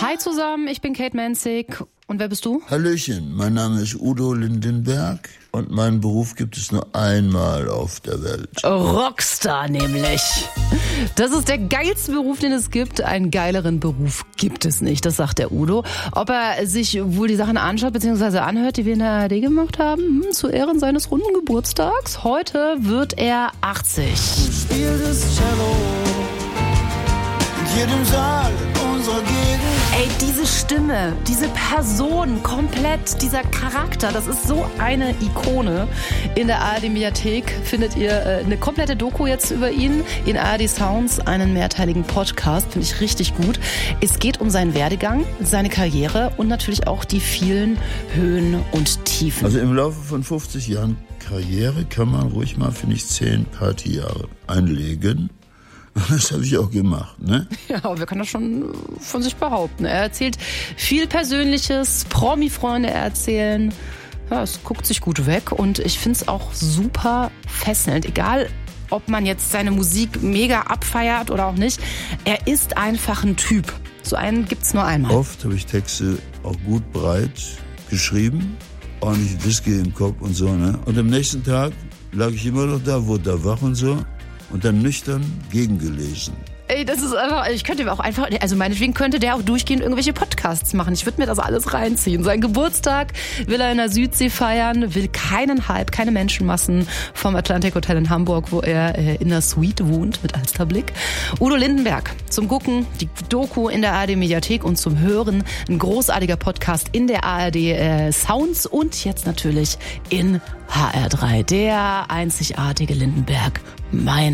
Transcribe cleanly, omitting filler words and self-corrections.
Hi zusammen, ich bin Kate Menzig. Und wer bist du? Hallöchen, mein Name ist Udo Lindenberg und meinen Beruf gibt es nur einmal auf der Welt. Rockstar nämlich. Das ist der geilste Beruf, den es gibt. Einen geileren Beruf gibt es nicht, das sagt der Udo. Ob er sich wohl die Sachen anschaut bzw. anhört, die wir in der ARD gemacht haben, zu Ehren seines runden Geburtstags. Heute wird er 80. Spiel das Cello in jedem Saal unserer Gegend. Ey, diese Stimme, diese Person, komplett dieser Charakter, das ist so eine Ikone. In der ARD-Mediathek findet ihr eine komplette Doku jetzt über ihn. In ARD Sounds, einen mehrteiligen Podcast, finde ich richtig gut. Es geht um seinen Werdegang, seine Karriere und natürlich auch die vielen Höhen und Tiefen. Also im Laufe von 50 Jahren Karriere kann man ruhig mal, finde ich, 10 Partyjahre einlegen. Das habe ich auch gemacht, ne? Ja, aber wir können das schon von sich behaupten. Er erzählt viel Persönliches, Promi-Freunde erzählen. Ja, es guckt sich gut weg und ich finde es auch super fesselnd. Egal, ob man jetzt seine Musik mega abfeiert oder auch nicht. Er ist einfach ein Typ. So einen gibt's nur einmal. Oft habe ich Texte auch gut breit geschrieben, ordentlich Whisky im Kopf und so, ne? Und am nächsten Tag lag ich immer noch da, wurde da wach und so. Und dann nüchtern gegengelesen. Ey, das ist einfach, ich könnte auch einfach, also meinetwegen könnte der auch durchgehend irgendwelche Podcasts machen. Ich würde mir das alles reinziehen. Sein Geburtstag will er in der Südsee feiern, will keinen Hype, keine Menschenmassen vom Atlantic Hotel in Hamburg, wo er in der Suite wohnt mit Alsterblick. Udo Lindenberg zum Gucken, die Doku in der ARD-Mediathek und zum Hören ein großartiger Podcast in der ARD Sounds und jetzt natürlich in HR3, der einzigartige Lindenberg, mein